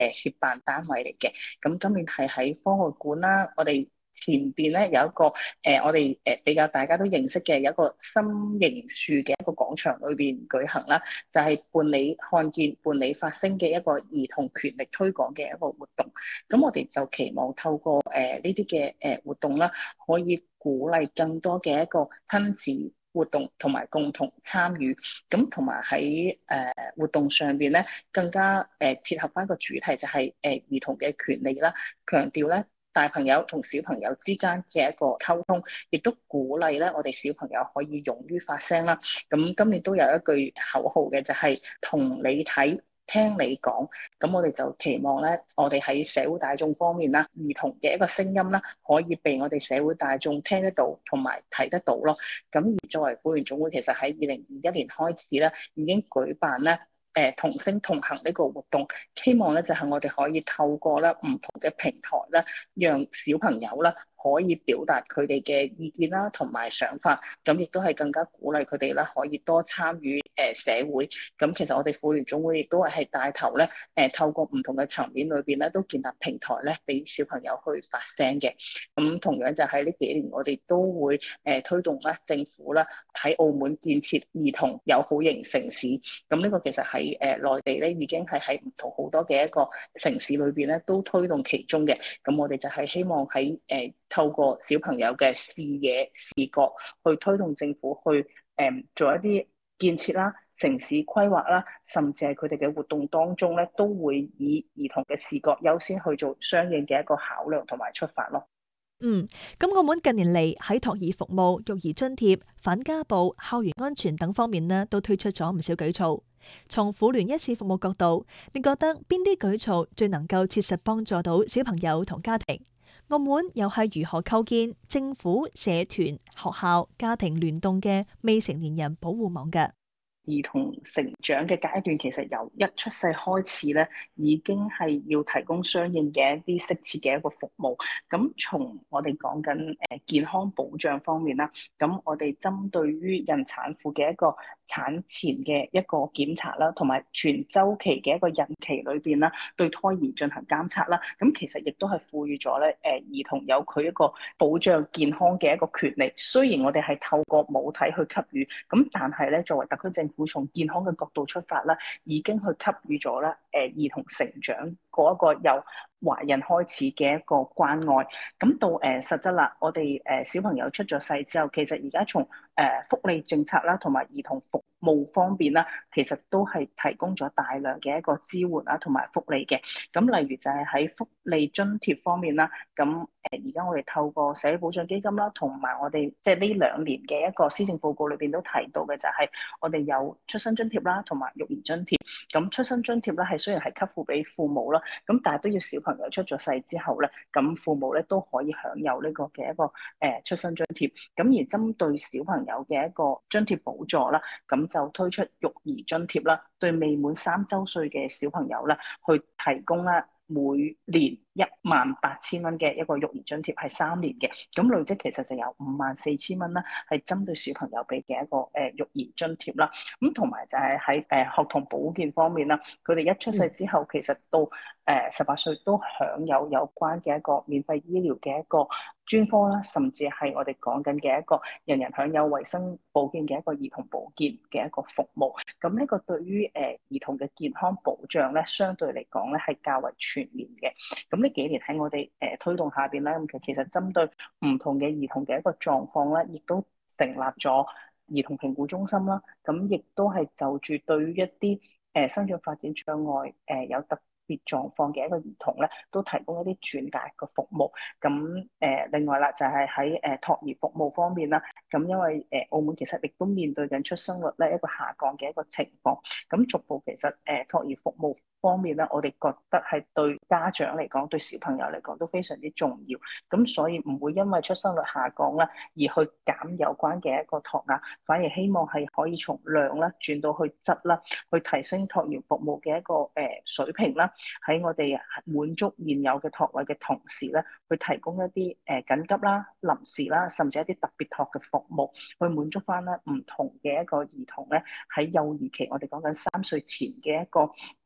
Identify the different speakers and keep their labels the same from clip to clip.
Speaker 1: 協辦單位嚟嘅。咁今年係喺科學館啦，我哋前邊咧有一個我哋比較大家都認識嘅有一個心形樹嘅一個廣場裏邊舉行啦，就係伴你看見伴你發聲嘅一個兒童權利推廣嘅一個活動。咁我哋就期望透過呢啲嘅活動啦，可以鼓勵更多嘅一個親子活動同埋共同參與，咁同埋喺活動上邊咧，更加貼合翻個主題就係兒童嘅權利啦，強調咧大朋友同小朋友之間嘅一個溝通，亦都鼓勵咧我哋小朋友可以勇於發聲啦。咁今年都有一句口號嘅，就係同你睇，聽你講。咁我哋就期望咧，我哋喺社會大眾方面啦，兒童嘅一個聲音啦，可以被我哋社會大眾聽得到同埋睇得到咯。咁而作為婦聯總會，其實喺2021年開始咧，已經舉辦咧同聲同行呢個活動，希望咧就係我哋可以透過咧唔同嘅平台咧，讓小朋友啦可以表達佢哋嘅意見啦同埋想法，咁亦都係更加鼓勵佢哋啦可以多參與社會。咁其實我哋婦聯總會亦都係帶頭咧透過唔同嘅層面裏邊咧，都建立平台咧俾小朋友去發聲嘅。咁同樣就喺呢幾年，我哋都會推動咧政府啦喺澳門建設兒童友好型城市。咁呢個其實喺內地咧已經係喺唔同好多嘅一個城市裏邊咧都推動其中嘅。咁我哋就係希望喺透過小朋友嘅視野視覺去推動政府去做一啲建設啦、城市規劃啦，甚至係佢哋嘅活動當中咧，都會以兒童嘅視覺優先去做相應嘅一個考量同埋出發咯。
Speaker 2: 嗯，咁澳門近年嚟喺托兒服務、育兒津貼、反家暴、校園安全等方面呢，都推出咗唔少舉措。從婦聯一次服務角度，你覺得邊啲舉措最能夠切實幫助到小朋友同家庭？澳門又係如何構建政府、社團、學校、家庭聯動嘅未成年人保護網嘅？
Speaker 1: 兒童成長嘅階段，其實由一出世開始咧，已經係要提供相應嘅一啲適切嘅一個服務。咁從我哋講緊健康保障方面啦，咁我哋針對於孕產婦嘅一個產前嘅一個檢查啦，同埋全周期嘅一個孕期裏邊啦，對胎兒進行監測啦。咁其實亦都係賦予咗咧兒童有佢一個保障健康嘅一個權利。雖然我哋係透過母體去給予，咁但係咧作為特區政府從健康嘅角度出發啦，已經去給予咗咧兒童成長嗰一個由懷孕開始嘅一個關愛。咁到實質啦，我哋小朋友出咗世之後，其實而家從福利政策啦，同埋兒童服務方面啦，其實都係提供咗大量嘅一個支援啦，同埋福利嘅。咁例如就係喺福利津貼方面啦，咁而家我哋透過社會保障基金啦，同埋我哋即係呢2年嘅一個施政報告裏邊都提到嘅就係我哋有出生津貼啦，同埋育兒津貼。咁出生津貼咧係雖然係給付俾父母啦，咁但係都要小朋友出咗世之後咧，咁父母咧都可以享有呢個嘅一個出生津貼。咁而針對小朋友嘅一個津貼補助啦，咁就推出育兒津貼啦，對未滿3週歲嘅小朋友啦，去提供啦每年18000蚊嘅一個育兒津貼，係3年嘅。咁累積其實就有54000蚊啦，係針對小朋友俾嘅一個育兒津貼啦。咁同埋就係喺學童保健方面啦，佢哋一出世之後，其實到18歲都享有關嘅一個免費醫療嘅一個專科啦，甚至係我哋講緊嘅一個人人享有衞生保健嘅一個兒童保健嘅一個服務。咁呢個對於兒童嘅健康保障咧，相對嚟講咧係較為全面嘅。咁呢幾年喺我哋推動下邊咧，咁其實針對唔同嘅兒童嘅一個狀況咧，亦都成立咗兒童評估中心啦。咁亦都係就住對於一啲生長發展障礙有特別狀況嘅一個兒童咧，都提供一啲轉介嘅服務。咁另外啦，就係喺托兒服務方面啦。咁因為澳門其實亦都面對緊出生率咧一個下降嘅一個情況。咁逐步其實托兒服務方面咧，我哋覺得係對家長嚟講，對小朋友嚟講都非常之重要。咁所以唔會因為出生率下降啦，而去減有關嘅一個托額，反而希望係可以從量啦轉到去質啦，去提升托兒服務嘅一個水平啦。喺我哋滿足現有嘅托位嘅同時咧，去提供一啲緊急啦、臨時啦，甚至一啲特別托嘅服務，去滿足翻咧唔同嘅一個兒童咧喺幼兒期，我哋講緊3歲前嘅一個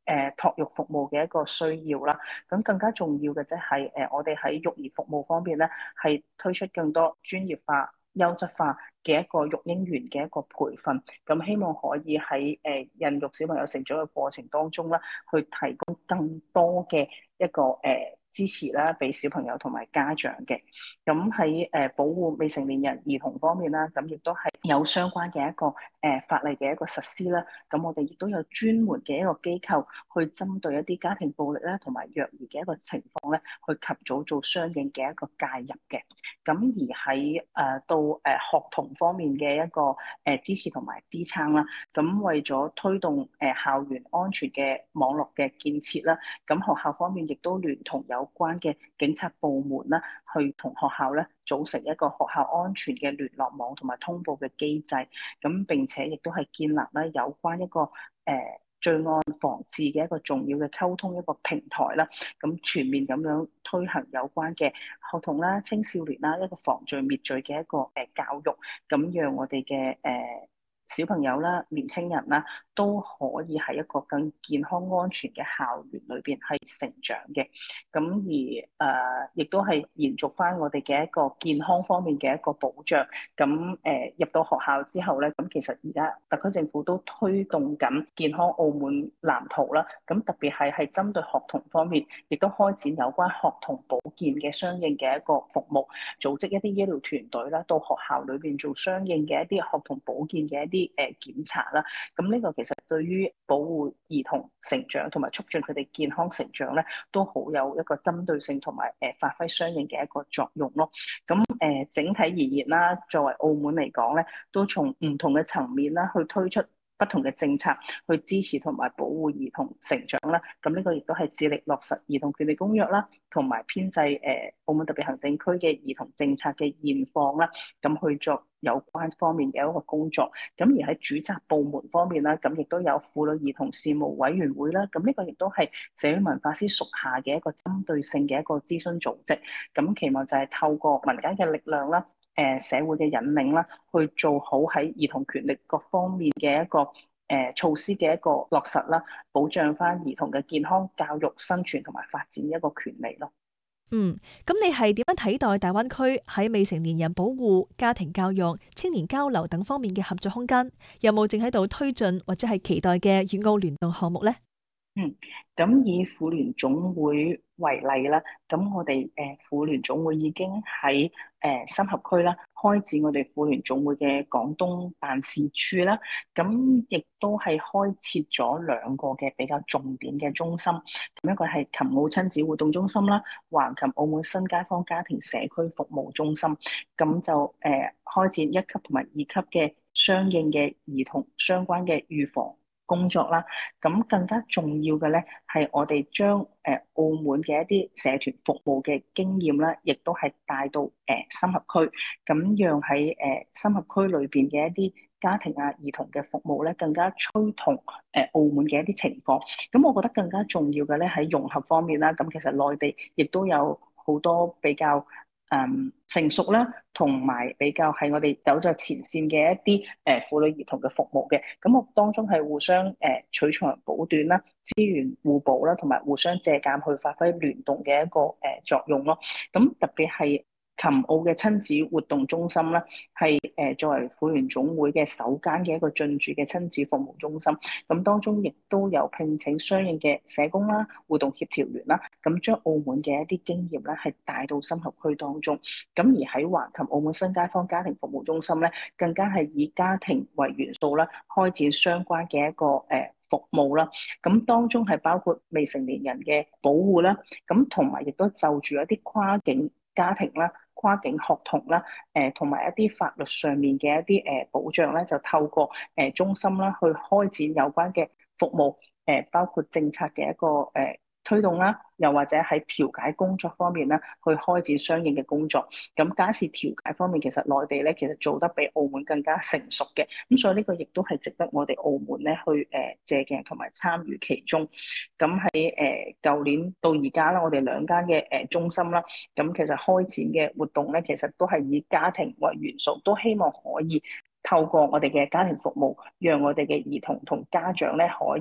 Speaker 1: 托育服務嘅一個需要啦。咁更加重要嘅即係我哋喺育兒服務方面咧，係推出更多專業化、優質化嘅一個育嬰員嘅一個培訓。咁希望可以喺孕育小朋友成長嘅過程當中啦，去提供更多嘅一個支持啦，俾小朋友同埋家長嘅。咁喺保護未成年人兒童方面啦，咁亦都係有相關嘅一個法例嘅一個實施啦。咁我哋亦都有專門嘅一個機構去針對一啲家庭暴力啦同埋虐兒嘅一個情況咧，去及早做相應嘅一個介入嘅。咁而喺到學童方面嘅一個支持同埋支撐啦，咁為咗推動校園安全嘅網絡嘅建設啦，咁學校方面亦都聯同有關嘅警察部門啦，去同學校咧組成一個學校安全嘅聯絡網同埋通報嘅機制，咁並且亦都係建立咧有關一個罪案防治嘅一個重要嘅溝通一個平台啦，咁全面咁樣推行有關嘅學童啦、青少年啦一個防罪滅罪嘅一個教育，咁讓我哋嘅小朋友啦、年青人啦，都可以喺一個更健康安全嘅校園裏邊係成長嘅。咁而亦都係延續翻我哋嘅一個健康方面嘅一個保障。咁入到學校之後咧，咁其實而家特區政府都推動緊健康澳門藍圖啦。咁特別係針對學童方面，亦都開展有關學童保健嘅相應嘅一個服務，組織一啲醫療團隊啦，到學校裏邊做相應嘅一啲學童保健嘅一啲檢查啦。咁呢個其實對於保護兒童成長同埋促進佢哋健康成長咧，都好有一個針對性同埋發揮相應嘅一個作用咯。咁整體而言啦，作為澳門嚟講咧，都從唔同嘅層面啦，去推出不同嘅政策，去支持同埋保護兒童成長啦。咁呢個亦都係致力落實兒童權利公約啦，同埋編制澳門特別行政區嘅兒童政策嘅現況啦，咁去做有關方面嘅一個工作。咁而喺主責部門方面啦，咁亦都有婦女兒童事務委員會啦。咁呢個亦都係社會文化司屬下嘅一個針對性嘅一個諮詢組織。咁期望就係透過民間嘅力量啦，社會嘅引領啦，去做好喺兒童權利各方面嘅一個措施嘅一個落實啦，保障翻兒童嘅健康、教育、生存同埋發展一個權利咯。
Speaker 2: 咁你係點樣睇待大灣區喺未成年人保護、家庭教育、青年交流等方面嘅合作空間？有冇正喺度推進或者係期待嘅粵澳聯動項目呢？
Speaker 1: 咁以婦聯總會為例啦，咁我哋婦聯總會已經喺深合區啦，開展我哋婦聯總會嘅廣東辦事處啦，咁亦都係開設咗兩個嘅比較重點嘅中心，咁一個係琴澳親子活動中心啦，橫琴澳門新街坊家庭社區服務中心，咁就開展一級同埋二級嘅相應嘅兒童相關嘅預防工作啦。咁更加重要嘅咧，係我哋將澳門嘅一啲社團服務嘅經驗啦，亦都係帶到深合區，咁讓喺深合區裏邊嘅一啲家庭啊、兒童嘅服務咧，更加趨同澳門嘅一啲情況。咁我覺得更加重要嘅咧，喺融合方面啦，咁其實內地亦都有好多比較成熟啦，同埋比較係我哋走在前線嘅一啲婦女兒童嘅服務嘅，咁我當中係互相取長補短啦，資源互補啦，同埋互相借鑑去發揮聯動嘅一個作用咯。咁特別係琴澳嘅親子活動中心啦，係作為婦聯總會嘅首間嘅一個進駐嘅親子服務中心，咁當中亦都有聘請相應嘅社工啦、互動協調員啦，咁將澳門嘅一啲經驗咧係帶到深合區當中。咁而喺橫琴澳門新街坊家庭服務中心咧，更加係以家庭為元素啦，開展相關嘅一個服務啦。咁當中係包括未成年人嘅保護啦，咁同埋亦都就住一啲跨境家庭啦、跨境學童啦，同埋一啲法律上面嘅一啲保障咧，就透過中心啦去開展有關嘅服務，包括政策嘅一個推動啦，又或者喺調解工作方面咧，去開展相應嘅工作。咁家事調解方面，其實內地咧其實做得比澳門更加成熟嘅，咁所以呢個亦都係值得我哋澳門咧去借鏡同埋參與其中。咁喺舊年到而家啦，我哋兩間嘅中心啦，咁其實開展嘅活動咧，其實都係以家庭為元素，都希望可以透過我哋嘅家庭服務，讓我哋嘅兒童同家長咧可以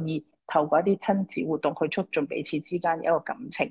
Speaker 1: 透過一啲親子活動去促進彼此之間嘅一個感情。